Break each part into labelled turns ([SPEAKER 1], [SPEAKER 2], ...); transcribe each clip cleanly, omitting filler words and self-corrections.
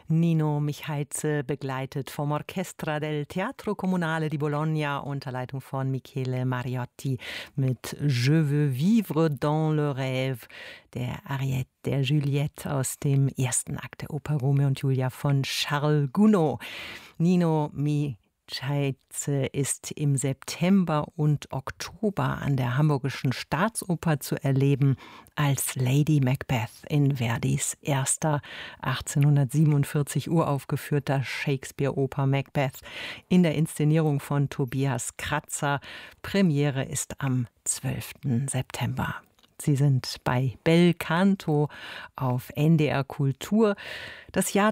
[SPEAKER 1] Nino Michaize, begleitet vom Orchestra del Teatro Comunale di Bologna unter Leitung von Michele Mariotti mit Je veux vivre dans le rêve, der Ariette der Juliette aus dem ersten Akt der Oper Romeo und Julia von Charles Gounod. Nino Michaize ist im September und Oktober an der Hamburgischen Staatsoper zu erleben als Lady Macbeth in Verdis erster 1847 uraufgeführter Shakespeare-Oper Macbeth in der Inszenierung von Tobias Kratzer. Premiere ist am 12. September. Sie sind bei Bel Canto auf NDR Kultur. Das Jahr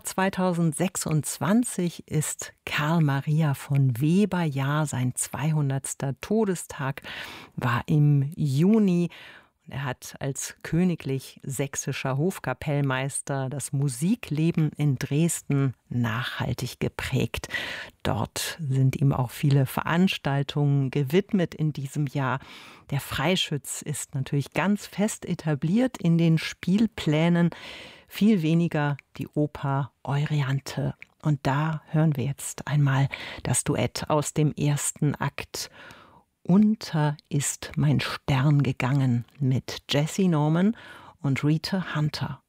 [SPEAKER 1] 2026 ist Karl Maria von Weber Jahr. Sein 200. Todestag war im Juni. Er hat als königlich sächsischer Hofkapellmeister das Musikleben in Dresden nachhaltig geprägt. Dort sind ihm auch viele Veranstaltungen gewidmet in diesem Jahr. Der Freischütz ist natürlich ganz fest etabliert in den Spielplänen, viel weniger die Oper Euryanthe. Und da hören wir jetzt einmal das Duett aus dem ersten Akt. Unter ist mein Stern gegangen mit Jessie Norman und Rita Hunter.